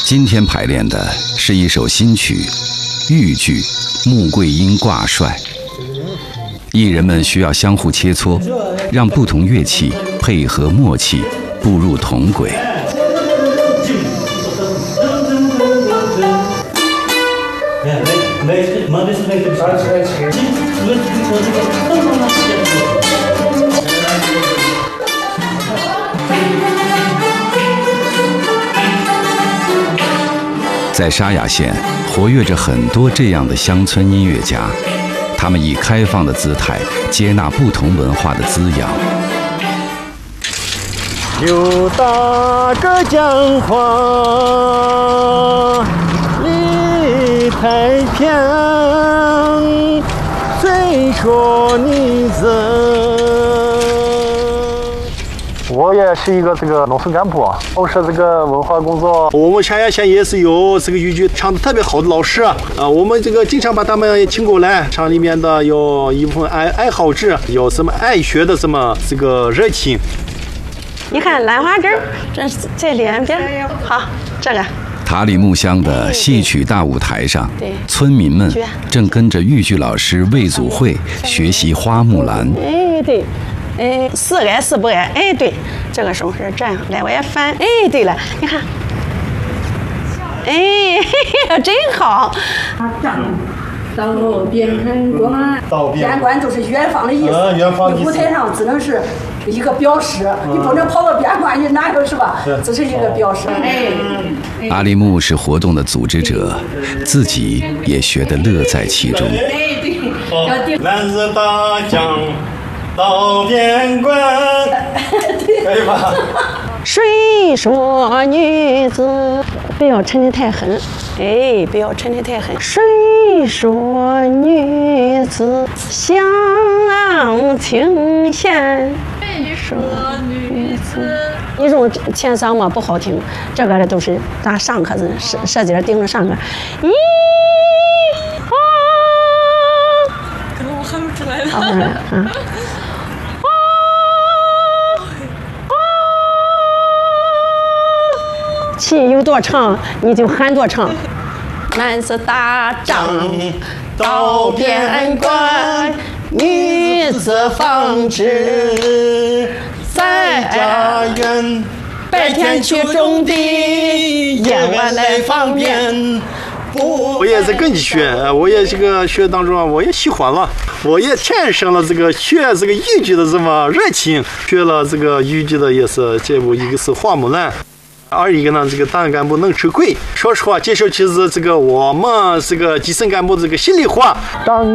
今天排练的是一首新曲《豫剧·穆桂英挂帅》，艺人们需要相互切磋，让不同乐器配合默契，步入同轨。在沙雅县活跃着很多这样的乡村音乐家，他们以开放的姿态接纳不同文化的滋养。 刘大哥讲话理太平，虽说你我也是一个农村干部，从事文化工作。我们沙雅县也是有豫剧唱得特别好的老师啊，我们经常把他们请过来，厂里面的有一部分爱好者，有什么爱学的什么热情。 你看兰花指，这两边好，这个。 塔里木乡的戏曲大舞台上，村民们正跟着豫剧老师魏祖慧学习花木兰。 哎，对。是爱是不爱？哎，对，这个手是这样，来我也翻。哎，对了，你看，哎，真好。 到边看关，边关就是远方的意思。你舞台上只能是一个表示，你不能跑到边关去，哪有是吧？这是一个表示。 阿里木是活动的组织者，自己也学得乐在其中。 蓝日大江。到边关，可以吧？ 谁说女子不要沉得太狠？哎，不要沉得太狠。谁说女子相情闲？谁说女子？你这种前嗓嘛不好听，这个都是咱上课舌尖顶着上课。咦啊！ 可能我喊不出来了。 好了啊。气有多长，你就喊多长。蓝色大帐到边关，女子纺织在家园。白天去种地，夜晚来方便。 我也在跟你学，我也学当中，我也喜欢了，我也天生了学豫剧的这么热情，学了豫剧的也是这部，一个是花木兰。二一个呢，党员干部能吃亏。说实话，这首曲子我们基层干部心里话。当